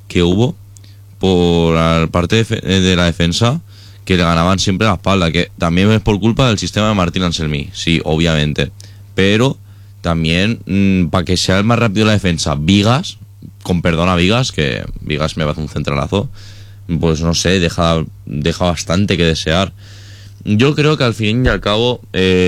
que hubo por parte de la defensa, que le ganaban siempre a la espalda, que también es por culpa del sistema de Martín Anselmi, sí, obviamente, pero también para que sea el más rápido la defensa, Vigas, con perdón a Vigas, que Vigas me va a hacer un centralazo, pues no sé, deja bastante que desear. Yo creo que al fin y al cabo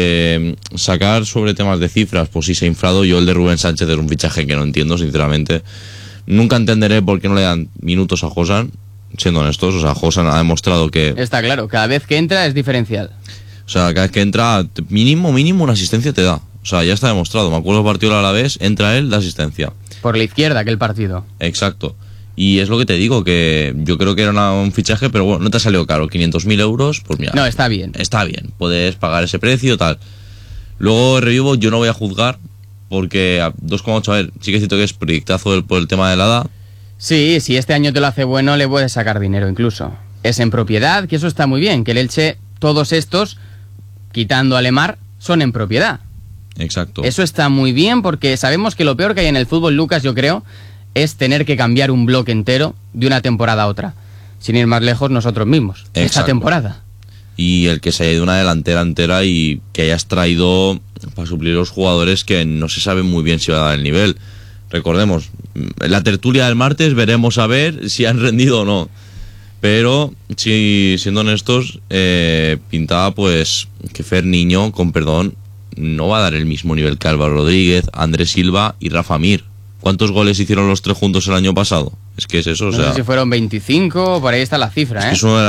sacar sobre temas de cifras, pues sí se ha inflado. Yo el de Rubén Sánchez es un fichaje que no entiendo, sinceramente. Nunca entenderé por qué no le dan minutos a Josan, siendo honestos. O sea, Josan ha demostrado que... Está claro, cada vez que entra es diferencial. O sea, cada vez que entra, mínimo una asistencia te da. O sea, ya está demostrado. Me acuerdo del partido a la vez, entra él, da asistencia. Por la izquierda, aquel partido. Exacto. Y es lo que te digo, que yo creo que era un fichaje, pero bueno, no te ha salido caro. 500.000 euros, pues mira. No, está bien. Está bien, puedes pagar ese precio, tal. Luego, Revivo, yo no voy a juzgar, porque a 2,8, a ver, sí que es cierto que es proyectazo por el tema de la edad. Sí, si este año te lo hace bueno, le puedes sacar dinero incluso. Es en propiedad, que eso está muy bien, que el Elche, todos estos, quitando a Lemar, son en propiedad. Exacto. Eso está muy bien, porque sabemos que lo peor que hay en el fútbol, Lucas, yo creo, es tener que cambiar un bloque entero de una temporada a otra. Sin ir más lejos, nosotros mismos. Exacto. Esta temporada. Y el que se haya ido una delantera entera y que hayas traído para suplir los jugadores que no se sabe muy bien si va a dar el nivel. Recordemos, la tertulia del martes veremos a ver si han rendido o no. Pero, si siendo honestos, pintaba pues que Fer Niño, con perdón, no va a dar el mismo nivel que Álvaro Rodríguez, Andrés Silva y Rafa Mir. ¿Cuántos goles hicieron los tres juntos el año pasado? Es que es eso, o sea... No sé si fueron 25, por ahí está la cifra, es que es uno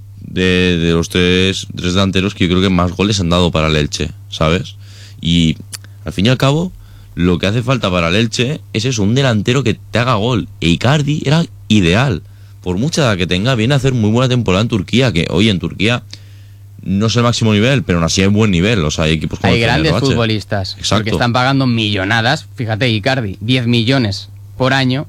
de los tres delanteros que yo creo que más goles han dado para el Elche, ¿sabes? Y, al fin y al cabo, lo que hace falta para el Elche es eso, un delantero que te haga gol. E Icardi era ideal. Por mucha edad que tenga, viene a hacer muy buena temporada en Turquía, que, oye, en Turquía... no es el máximo nivel, pero aún así hay buen nivel. O sea, hay equipos como hay grandes futbolistas. Exacto. Que están pagando millonadas. Fíjate, Icardi, 10 millones por año.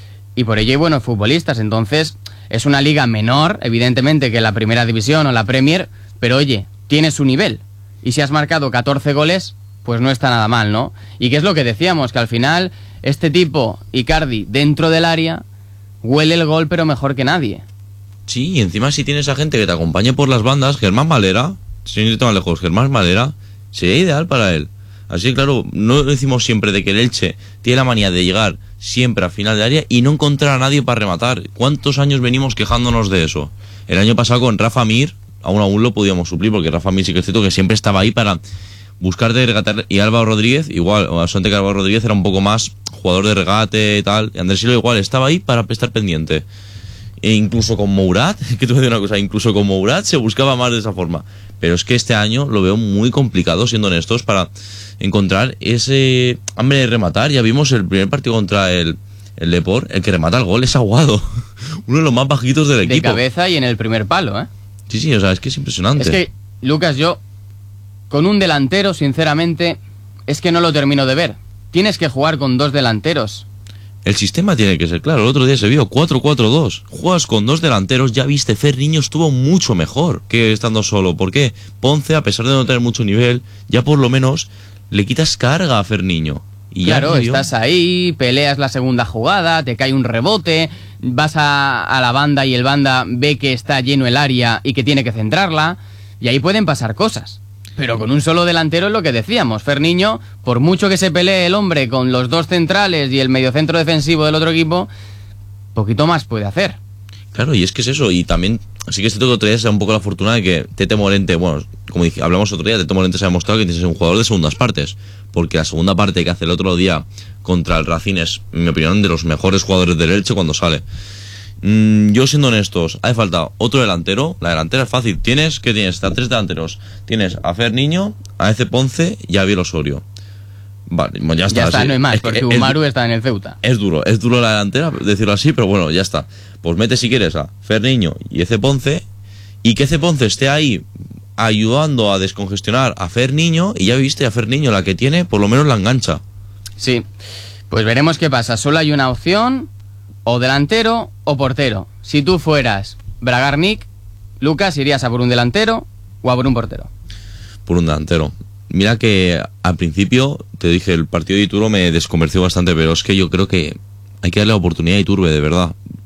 Y por ello hay buenos futbolistas. Entonces, es una liga menor, evidentemente, que la primera división o la Premier. Pero oye, tiene su nivel. Y si has marcado 14 goles, pues no está nada mal, ¿no? Y que es lo que decíamos, que al final, este tipo, Icardi, dentro del área, huele el gol, pero mejor que nadie. Sí, y encima si tienes a gente que te acompañe por las bandas, Germán Valera, sin irte más lejos, Germán Valera, sería ideal para él. Así que claro, no decimos siempre de que el Elche tiene la manía de llegar siempre a final de área y no encontrar a nadie para rematar. ¿Cuántos años venimos quejándonos de eso? El año pasado con Rafa Mir, aún lo podíamos suplir, porque Rafa Mir sí que es cierto que siempre estaba ahí para buscar de regatar. Y Álvaro Rodríguez, igual, solamente que Álvaro Rodríguez era un poco más jugador de regate y tal. Y Andrés Silva igual, estaba ahí para estar pendiente. E incluso con Mourad, que te voy a decir una cosa, incluso con Mourad se buscaba más de esa forma. Pero es que este año lo veo muy complicado, siendo honestos, para encontrar ese hambre de rematar. Ya vimos el primer partido contra el Depor, el que remata el gol es Aguado, uno de los más bajitos del equipo. De cabeza y en el primer palo, ¿eh? Sí, o sea, es que es impresionante. Es que, Lucas, yo, con un delantero, sinceramente, es que no lo termino de ver. Tienes que jugar con dos delanteros. El sistema tiene que ser claro. El otro día se vio 4-4-2. Juegas con dos delanteros, ya viste, Fer Niño estuvo mucho mejor que estando solo. ¿Por qué? Ponce, a pesar de no tener mucho nivel, ya por lo menos le quitas carga a Fer Niño. Y claro, ya estás ahí, peleas la segunda jugada, te cae un rebote, vas a la banda y el banda ve que está lleno el área y que tiene que centrarla, y ahí pueden pasar cosas. Pero con un solo delantero es lo que decíamos. Fer Niño, por mucho que se pelee el hombre con los dos centrales y el mediocentro defensivo del otro equipo, poquito más puede hacer. Claro, y es que es eso. Y también, sí que es cierto que otro día se da un poco la fortuna de que Tete Morente, bueno, como hablamos otro día, Tete Morente se ha demostrado que tiene que ser un jugador de segundas partes. Porque la segunda parte que hace el otro día contra el Racing es, en mi opinión, de los mejores jugadores del Elche cuando sale. Yo siendo honestos, hace falta otro delantero. La delantera es fácil. Tienes a tres delanteros. Tienes a Fer Niño, a Eze Ponce y a Biel Osorio. Vale, ya está. Ya está, sí. No hay más, porque Umaru está en el Ceuta. Es duro la delantera, decirlo así, pero bueno, ya está. Pues mete si quieres a Fer Niño y Eze Ponce, y que Eze Ponce esté ahí ayudando a descongestionar a Fer Niño, y ya viste a Fer Niño, la que tiene, por lo menos la engancha. Sí, pues veremos qué pasa. Solo hay una opción, o delantero o portero. Si tú fueras Bragarnik, Lucas, ¿irías a por un delantero o a por un portero? Por un delantero. Mira que al principio, te dije, el partido de Iturbe me desconvenció bastante, pero es que yo creo que hay que darle la oportunidad a Iturbe, de verdad.